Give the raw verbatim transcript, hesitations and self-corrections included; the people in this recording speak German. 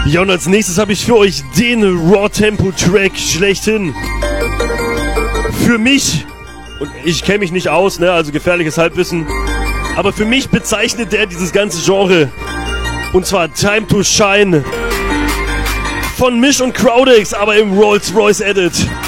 Ja, und als nächstes habe ich für euch den Raw-Tempo-Track schlechthin. Für mich, und ich kenne mich nicht aus, ne, also gefährliches Halbwissen, aber für mich bezeichnet der dieses ganze Genre. Und zwar Time to Shine von Mish und Crowdex, aber im Rolls-Royce Edit.